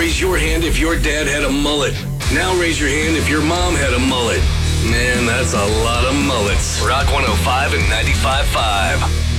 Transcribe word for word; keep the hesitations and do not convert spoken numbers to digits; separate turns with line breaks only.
Raise your hand if your dad had a mullet. Now raise your hand if your mom had a mullet. Man, that's a lot of mullets. Rock one oh five and ninety-five point five.